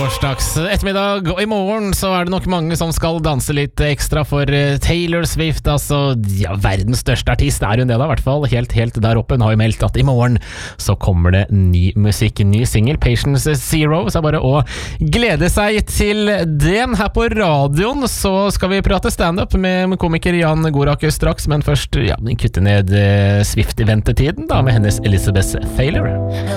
torsdags ettermiddag, og i morgen så det nok mange som skal danse litt ekstra for Taylor Swift, altså, ja, verdens største artist hun det da, I hvert fall, helt der oppe. Hun har jo meldt at i morgen så kommer det ny musikk, ny single, Patience Zero, så bare å glede seg til den. Her på radioen så skal vi prate stand-up med komiker Jan Goraker straks, men først, ja, kutte ned Swift-ventetiden da, med hennes Elizabeth Taylor.